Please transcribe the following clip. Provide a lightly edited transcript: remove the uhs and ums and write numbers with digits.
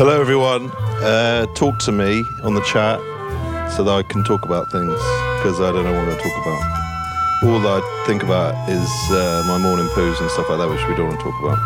Hello, everyone. Talk to me on the chat so that I can talk about things, because I don't know what I'm going to talk about. All I think about is my morning poos and stuff like that, which we don't want to talk about.